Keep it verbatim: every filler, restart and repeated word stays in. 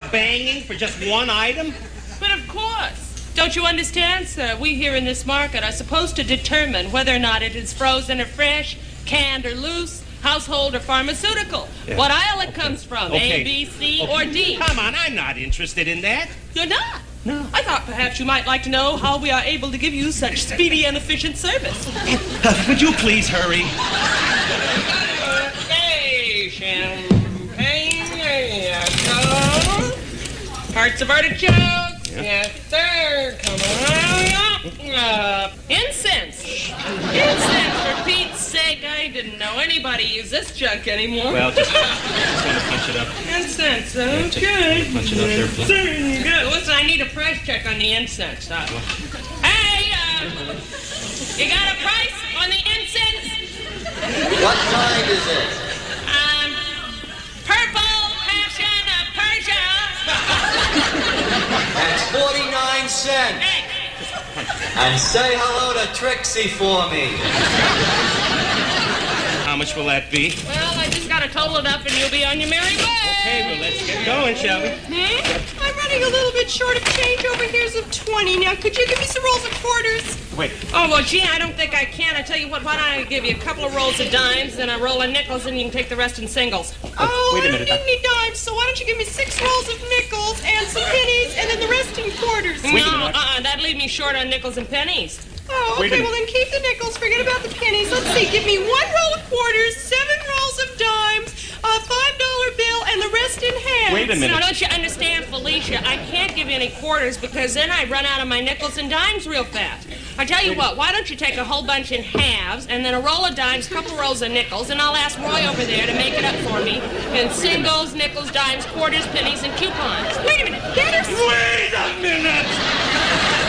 banging for just one item? But of course. Don't you understand, sir? We here in this market are supposed to determine whether or not it is frozen or fresh, canned or loose, household or pharmaceutical. Yeah. What aisle it comes from, Okay. A, B, C, Okay. or D. Come on, I'm not interested in that. You're not? No. I thought perhaps you might like to know how we are able to give you such speedy and efficient service. Uh, would you please hurry? Okay, champagne, yes, sir. Hearts of artichokes, yes, sir. Come on up. Uh, incense. Incense, for Pete's sake. I didn't know anybody used this junk anymore. Well, just, just want to punch it up. Incense, okay. Punch it up there, please. Good. Listen, I need a price check on the incense. Uh, hey, uh, you got a price on the incense? What kind is it? Um, purple passion of Persia. That's forty-nine cents. Hey, And say hello to Trixie for me. How much will that be? well, I just gotta total it up and you'll be on your merry way. Okay, well, let's get going, shall we? Hmm? I'm running a little bit short of change over here's of twenty. Now, could you give me some rolls of quarters? Wait. Oh, well, gee, I don't think I can. I tell you what, why don't I give you a couple of rolls of dimes and a roll of nickels and you can take the rest in singles. Oh, wait a I minute, don't need any dimes, so why don't you give me six rolls of nickels and some pennies and then the rest in quarters? Wait a no, minute. uh-uh, that'd leave me short on nickels and pennies. Oh, Wait a okay, minute. well then keep the nickels, forget about the pennies. Let's see, give me one roll of quarters, seven rolls of dimes, a five dollar bill, and the rest in halves. Wait a minute. Now, don't you understand, Felicia? I can't give you any quarters because then I run out of my nickels and dimes real fast. I tell you what, why don't you take a whole bunch in halves and then a roll of dimes, a couple rolls of nickels, and I'll ask Roy over there to make it up for me in singles, nickels, dimes, quarters, pennies, and coupons.